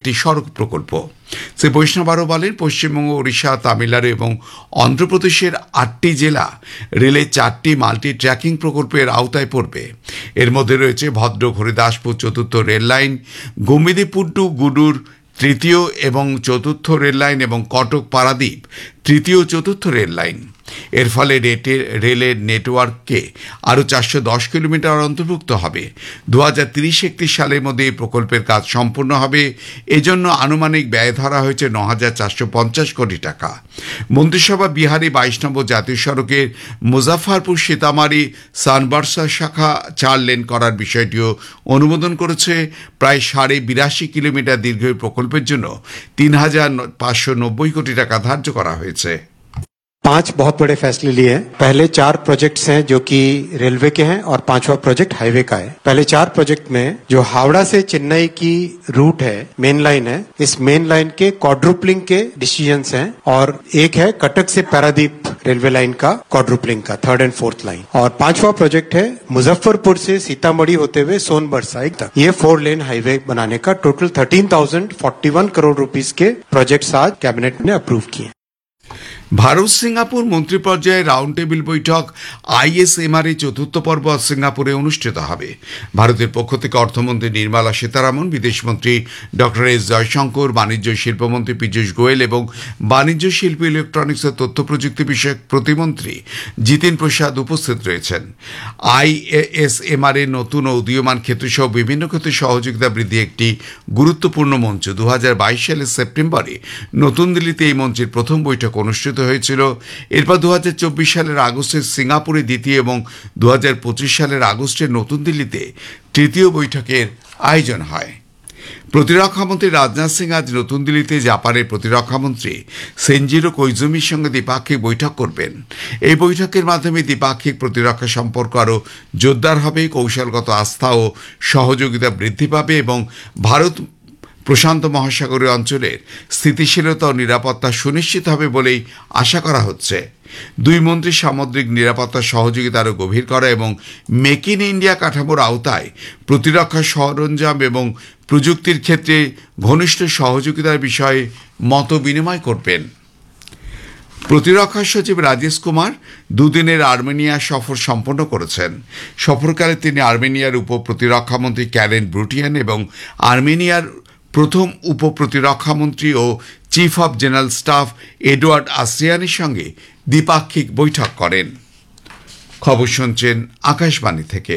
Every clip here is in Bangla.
একটি সড়ক প্রকল্প। শ্রী বৈষ্ণব আরও বলেন, পশ্চিমবঙ্গ, ওড়িশা, তামিলনাড়ু এবং অন্ধ্রপ্রদেশের 8টি জেলা রেলের 4টি মাল্টি ট্র্যাকিং প্রকল্পের আওতায় পড়বে। এর মধ্যে রয়েছে Bhadrak Haridaspur 4র্থ rail line, গোমতীপুর two Gudur 3য় এবং 4র্থ রেল লাইন এবং কটক পারাদ্বীপ 3য় ও 4র্থ রেল লাইন। এর ফলে রেলের নেটওয়ার্ককে আরও 410 কিলোমিটার অন্তর্ভুক্ত হবে। 2030-31 সালের মধ্যে এই প্রকল্পের কাজ সম্পূর্ণ হবে। এজন্য আনুমানিক ব্যয় ধরা হয়েছে 9,450 কোটি টাকা। মন্ত্রিসভা বিহারে 22 নম্বর জাতীয় সড়কের মুজাফফরপুর সীতামারি সানবার্সা শাখা 4 লেন করার বিষয়টিও অনুমোদন করেছে। প্রায় 82.5 কিলোমিটার দীর্ঘ এই প্রকল্পের জন্য 3,590 কোটি টাকা ধার্য করা হয়েছে। 5 बहुत बड़े फैसले लिए हैं। पहले 4 प्रोजेक्ट्स हैं जो कि रेलवे के हैं और 5वां प्रोजेक्ट हाईवे का है। पहले 4 प्रोजेक्ट में जो हावड़ा से चेन्नई की रूट है, मेन लाइन है, इस मेन लाइन के क्वाड्रुपलिंग के डिसीजंस हैं और एक है कटक से पारादीप रेलवे लाइन का क्वाड्रुपलिंग का 3rd एंड 4th लाइन। और 5वां प्रोजेक्ट है मुजफ्फरपुर से सीतामढ़ी होते हुए सोनबरसा तक ये 4 लेन हाईवे बनाने का टोटल 13,041 करोड़ रुपीस के प्रोजेक्ट्स आज कैबिनेट ने अप्रूव किए। ভারত সিঙ্গাপুর মন্ত্রী পর্যায়ে রাউন্ড টেবিল বৈঠক ISMR এর 4র্থ পর্ব সিঙ্গাপুরে অনুষ্ঠিত হবে। ভারতের পক্ষ থেকে অর্থমন্ত্রী নির্মলা সীতারামন, বিদেশমন্ত্রী ডক্টর এস জয়শঙ্কর, বাণিজ্য শিল্পমন্ত্রী পীযূষ গোয়েল এবং বাণিজ্য শিল্প, ইলেকট্রনিক্স ও তথ্য প্রযুক্তি বিষয়ক প্রতিমন্ত্রী জিতিন প্রসাদ উপস্থিত রয়েছেন। ISMR এর নতুন ও উদীয়মান ক্ষেত্রসহ বিভিন্ন ক্ষেত্রে সহযোগিতা বৃদ্ধি একটি গুরুত্বপূর্ণ মঞ্চ। 2022 সালের সেপ্টেম্বরে নতুন দিল্লিতে এই মঞ্চের প্রথম বৈঠক অনুষ্ঠিত হয়েছিল। এরপর 2024 সালের আগস্টে সিঙ্গাপুরে দ্বিতীয় এবং 2025 সালের আগস্টে নতুন দিল্লিতে তৃতীয় বৈঠকের আয়োজন হয়। প্রতিরক্ষামন্ত্রী রাজনাথ সিং আজ নতুন দিল্লিতে জাপানের প্রতিরক্ষামন্ত্রী সেনজিরো কোইজুমির সঙ্গে দ্বিপাক্ষিক বৈঠক করবেন। এই বৈঠকের মাধ্যমে দ্বিপাক্ষিক প্রতিরক্ষা সম্পর্ক আরও জোরদার হবে, কৌশলগত আস্থা ও সহযোগিতা বৃদ্ধি পাবে এবং ভারত প্রশান্ত মহাসাগরীয় অঞ্চলের স্থিতিশীলতা ও নিরাপত্তা সুনিশ্চিত হবে বলেই আশা করা হচ্ছে। দুই মন্ত্রী সামুদ্রিক নিরাপত্তা সহযোগিতা আরও গভীর করা এবং মেক ইন ইন্ডিয়া কাঠামোর আওতায় প্রতিরক্ষা সরঞ্জাম এবং প্রযুক্তির ক্ষেত্রে ঘনিষ্ঠ সহযোগিতার বিষয়ে মত বিনিময় করবেন। প্রতিরক্ষা সচিব রাজেশ কুমার দুদিনের আর্মেনিয়া সফর সম্পন্ন করেছেন। সফরকালে তিনি আর্মেনিয়ার উপ প্রতিরক্ষামন্ত্রী ক্যারেন ব্রুটিয়ান এবং আর্মেনিয়ার প্রথম উপ প্রতিরক্ষামন্ত্রী ও chief of general staff Edward আসিয়ানের সঙ্গে দ্বিপাক্ষিক বৈঠক করেন। খবর শুনছেন আকাশবাণী থেকে।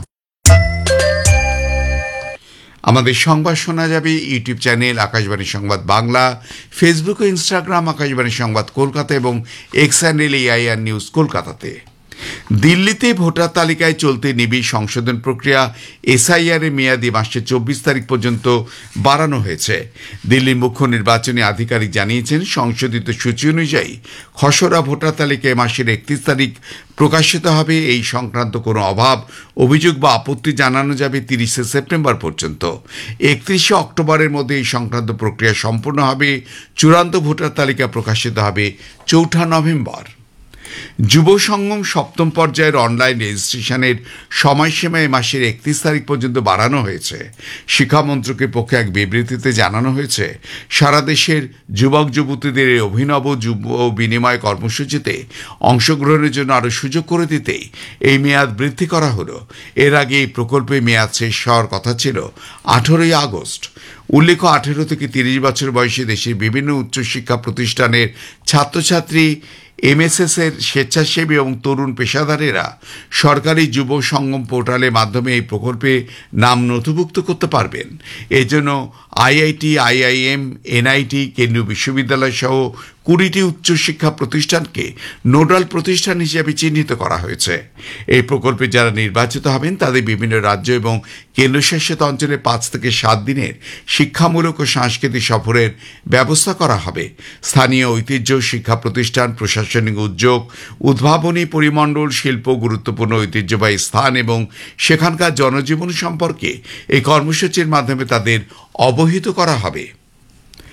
আমাদের সংবাদ শোনা যাবে ইউটিউব চ্যানেল আকাশবাণী সংবাদ বাংলা, ফেসবুক ও ইনস্টাগ্রাম আকাশবাণী সংবাদ কলকাতা এবং এক্স হ্যান্ডেল AIR নিউজ কলকাতাতে। দিল্লিতে ভোটার তালিকায় চলতে নিবিড় সংশোধন প্রক্রিয়া SIR এর মেয়াদি মাসের 24 তারিখ পর্যন্ত বাড়ানো হয়েছে। দিল্লির মুখ্য নির্বাচনী আধিকারিক জানিয়েছেন, সংশোধিত সূচি অনুযায়ী খসড়া ভোটার তালিকায় মাসের 31 তারিখ প্রকাশিত হবে। এই সংক্রান্ত কোনো অভাব, অভিযোগ বা আপত্তি জানানো যাবে 30 সেপ্টেম্বর পর্যন্ত। 31 অক্টোবরের মধ্যে এই সংক্রান্ত প্রক্রিয়া সম্পূর্ণ হবে। চূড়ান্ত ভোটার তালিকা প্রকাশিত হবে 4 নভেম্বর। যুব সঙ্গম 7ম পর্যায়ের অনলাইন রেজিস্ট্রেশনের সময়সীমা এই মাসের 31 তারিখ পর্যন্ত বাড়ানো হয়েছে। শিক্ষা মন্ত্রকের পক্ষে এক বিবৃতিতে জানানো হয়েছে, সারা দেশের যুবক যুবতীদের এই অভিনব যুব বিনিময় কর্মসূচিতে অংশগ্রহণের জন্য আরও সুযোগ করে দিতেই এই মেয়াদ বৃদ্ধি করা হলো। এর আগে এই প্রকল্পে মেয়াদ শেষ হওয়ার কথা ছিল 18 আগস্ট। উল্লেখ্য, 18 থেকে 30 বছর বয়সী দেশের বিভিন্ন উচ্চশিক্ষা প্রতিষ্ঠানের ছাত্রছাত্রী, MSS এর স্বেচ্ছাসেবী এবং তরুণ পেশাদারেরা সরকারি যুব সঙ্গম পোর্টালের মাধ্যমে এই প্রকল্পে নাম নথিভুক্ত করতে পারবেন। এই জন্য IIT, IIM, NIT, কেন্দ্রীয় বিশ্ববিদ্যালয় সহ 20টি উচ্চশিক্ষা প্রতিষ্ঠানকে নোডাল প্রতিষ্ঠান হিসেবে চিহ্নিত করা হয়েছে। এই প্রকল্পে যারা নির্বাচিত হবেন তাদের বিভিন্ন রাজ্য এবং কেন্দ্রশাসিত অঞ্চলে 5 থেকে 7 দিনের শিক্ষামূলক ও সাংস্কৃতিক সফরের ব্যবস্থা করা হবে। স্থানীয় ঐতিহ্য, শিক্ষা প্রতিষ্ঠান, প্রশাসনিক উদ্যোগ, উদ্ভাবনী পরিমণ্ডল, শিল্প, গুরুত্বপূর্ণ ঐতিহ্যবাহী স্থান এবং সেখানকার জনজীবন সম্পর্কে এই কর্মসূচির মাধ্যমে তাদের অবহিত করা হবে।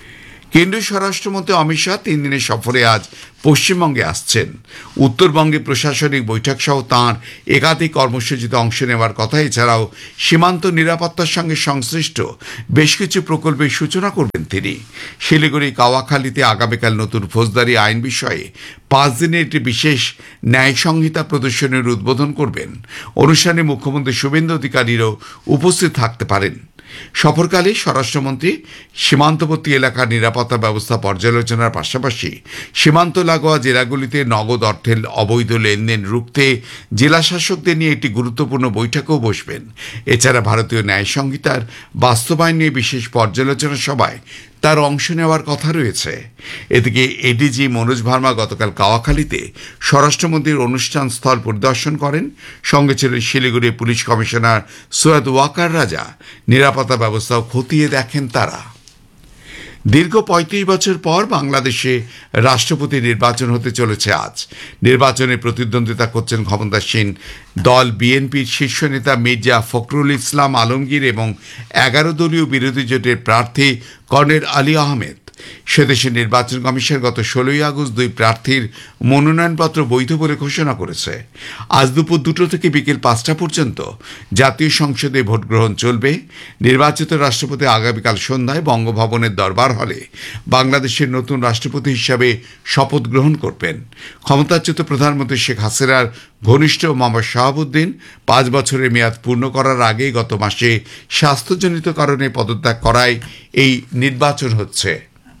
কেন্দ্রীয় স্বরাষ্ট্রমন্ত্রী অমিত শাহ 3 দিনের সফরে আজ পশ্চিমবঙ্গে আসছেন। উত্তরবঙ্গে প্রশাসনিক বৈঠক সহ তাঁর একাধিক কর্মসূচিতে অংশ নেওয়ার কথা। এছাড়াও সীমান্ত নিরাপত্তার সঙ্গে সংশ্লিষ্ট বেশ কিছু প্রকল্পের সূচনা করবেন তিনি। শিলিগুড়ি কাওয়াখালীতে আগামীকাল নতুন ফৌজদারি আইন বিষয়ে 5 দিনের একটি বিশেষ ন্যায় সংহিতা প্রদর্শনীর উদ্বোধন করবেন। অনুষ্ঠানে মুখ্যমন্ত্রী শুভেন্দু অধিকারীরও উপস্থিত থাকতে পারেন। সফরকালে স্বরাষ্ট্রমন্ত্রী সীমান্তবর্তী এলাকার নিরাপত্তা ব্যবস্থা পর্যালোচনার পাশাপাশি সীমান্ত লাগোয়া জেলাগুলিতে নগদ অর্থের অবৈধ লেনদেন রুখতে জেলা শাসকদের নিয়ে একটি গুরুত্বপূর্ণ বৈঠকেও বসবেন। এছাড়া ভারতীয় ন্যায় সংহিতার বাস্তবায়ন নিয়ে বিশেষ পর্যালোচনা সভায় তার অংশ নেওয়ার কথা রয়েছে। এদিকে এডিজি মনোজ ভার্মা গতকাল কাওয়াখালীতে স্বরাষ্ট্রমন্ত্রীর অনুষ্ঠান স্থল পরিদর্শন করেন। সঙ্গে ছিলেন শিলিগুড়ির পুলিশ কমিশনার সৈয়দ ওয়াকার রাজা। নিরাপত্তা ব্যবস্থাও খতিয়ে দেখেন তারা। দীর্ঘ 35 বছর পর বাংলাদেশে রাষ্ট্রপতি নির্বাচন হতে চলেছে আজ। নির্বাচনে প্রতিদ্বন্দ্বিতা করছেন ক্ষমতাসীন দল বিএনপির শীর্ষ নেতা মির্জা ফখরুল ইসলাম আলমগীর এবং 11 দলীয় বিরোধী জোটের প্রার্থী কর্নেল আলী আহমেদ। সেদেশের নির্বাচন কমিশন গত 16 আগস্ট 2 প্রার্থীর মনোনয়নপত্র বৈধ বলে ঘোষণা করেছে। আজ দুপুর 2টা থেকে বিকেল 5টা পর্যন্ত জাতীয় সংসদে ভোট গ্রহণ চলবে। নির্বাচিত রাষ্ট্রপতি আগামীকাল সন্ধ্যায় বঙ্গভবনের দরবার হলে বাংলাদেশের নতুন রাষ্ট্রপতি হিসাবে শপথ গ্রহণ করবেন। ক্ষমতাচ্যুত প্রধানমন্ত্রী শেখ হাসিনার ঘনিষ্ঠ মোহাম্মদ শাহাবুদ্দিন 5 বছরের মেয়াদ পূর্ণ করার আগেই গত মাসে স্বাস্থ্যজনিত কারণে পদত্যাগ করায় এই নির্বাচন হচ্ছে।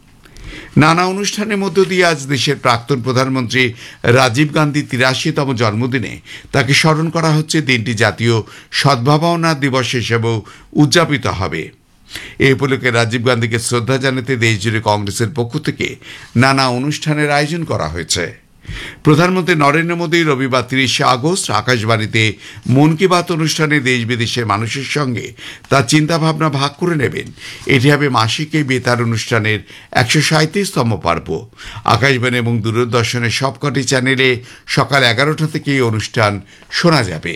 নানা অনুষ্ঠানের মধ্য দিয়ে আজ দেশের প্রাক্তন প্রধানমন্ত্রী রাজীব গান্ধী 83তম জন্মদিনে তাকে স্মরণ করা হচ্ছে। দিনটি জাতীয় সদ্ভাবনা দিবস হিসেবেও উদযাপিত হবে। এই উপলক্ষে রাজীব গান্ধীকে শ্রদ্ধা জানাতে দেশজুড়ে কংগ্রেসের পক্ষ থেকে নানা অনুষ্ঠানের আয়োজন করা হয়েছে। প্রধানমন্ত্রী নরেন্দ্র মোদী রবিবার 30 আগস্ট আকাশবাণীতে মন কি বাত অনুষ্ঠানে দেশ বিদেশের মানুষের সঙ্গে তার চিন্তাভাবনা ভাগ করে নেবেন। এটি হবে মাসিক এই বেতার অনুষ্ঠানের 137তম পর্ব। আকাশবাণী এবং দূরদর্শনের সবকটি চ্যানেলে সকাল 11টা থেকে এই অনুষ্ঠান শোনা যাবে।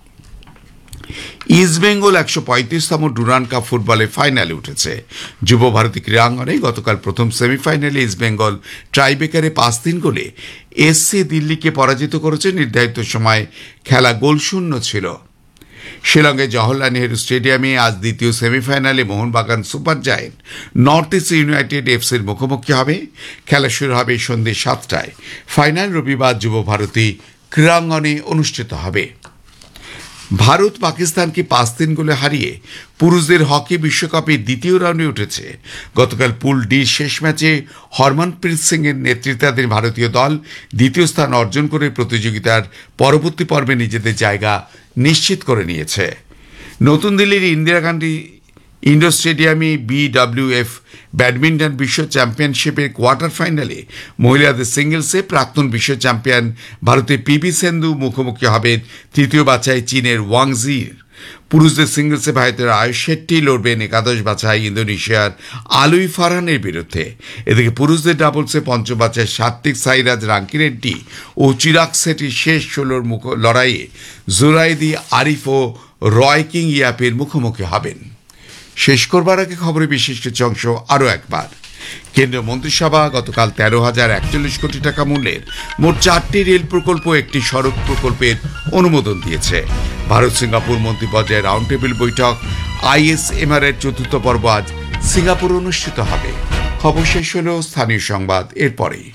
ইস্টবেঙ্গল 135তম ডুরান্ড কাপ ফুটবলে ফাইনালে উঠেছে। যুব ভারতী ক্রীড়াঙ্গনে গতকাল প্রথম সেমিফাইনালে ইস্টবেঙ্গল টাইব্রেকারে 5-3 গোলে এসসি দিল্লিকে পরাজিত করেছে। নির্ধারিত সময় খেলা গোলশূন্য ছিল। শিলংয়ের জওহরলাল নেহরু স্টেডিয়ামে আজ দ্বিতীয় সেমিফাইনালে Mohun Bagan super giant north east United এফসির মুখোমুখি হবে। খেলা শুরু হবে সন্ধ্যে 7টায়। ফাইনাল রবিবার যুব ভারতী ক্রীড়াঙ্গনে অনুষ্ঠিত হবে। ভারত পাকিস্তানকে 5-3 গোলে হারিয়ে পুরুষদের হকি বিশ্বকাপের দ্বিতীয় রাউন্ডে উঠেছে। গতকাল পুল ডির শেষ ম্যাচে হরমনপ্রীত সিং এর নেতৃত্বাধীন ভারতীয় দল দ্বিতীয় স্থান অর্জন করে প্রতিযোগিতার পরবর্তী পর্বে নিজেদের জায়গা নিশ্চিত করে নিয়েছে। নতুন দিল্লির ইন্দিরা গান্ধী ইন্ডোর স্টেডিয়ামে BWF ব্যাডমিন্টন বিশ্ব চ্যাম্পিয়নশিপের কোয়ার্টার ফাইনালে মহিলাদের সিঙ্গলসে প্রাক্তন বিশ্ব চ্যাম্পিয়ন ভারতের PV সিন্ধু মুখোমুখি হবেন তৃতীয় বাছাই চীনের ওয়াং জির। পুরুষদের সিঙ্গলসে ভারতের আয়ুষ শেট্টি লড়বেন একাদশ বাছাই ইন্দোনেশিয়ার আলুই ফারহানের বিরুদ্ধে। এদিকে পুরুষদের ডাবলসে পঞ্চম বাছাই সাত্বিক সাইরাজ রাঙ্কিরেড্ডি ও চিরাগ শেট্টির শেষ 16 লড়াইয়ে জুরাইদি আরিফ ও রয় কিং ইয়াপের মুখোমুখি হবেন। শেষ করবার আগে খবরের বিশেষ কিছু অংশ আরও একবার। কেন্দ্রীয় মন্ত্রিসভা গতকাল 13,041 কোটি টাকা মূল্যের মোট 4টি রেল প্রকল্প, একটি সড়ক প্রকল্পের অনুমোদন দিয়েছে। ভারত সিঙ্গাপুর মন্ত্রী পর্যায়ে রাউন্ড টেবিল বৈঠক ISMR এর 4র্থ পর্ব আজ সিঙ্গাপুর অনুষ্ঠিত হবে। খবর শেষ হল। স্থানীয় সংবাদ এরপরেই।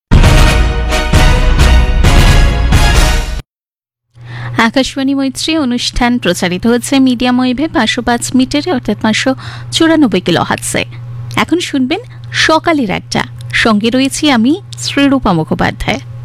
আকাশবাণী মৈত্রী অনুষ্ঠান প্রচারিত হচ্ছে মিডিয়াম ওয়েভে 505 মিটারে অর্থাৎ 594 কিলোহার্টজে। এখন শুনবেন সকালের একটা। সঙ্গে রয়েছি আমি শ্রীরূপা মুখোপাধ্যায়।